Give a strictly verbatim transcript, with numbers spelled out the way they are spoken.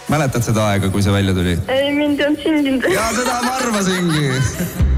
Mäletad seda aega, kui see välja tuli? Ei, mind ei olnud sündinud. Ja seda ma arvasingi.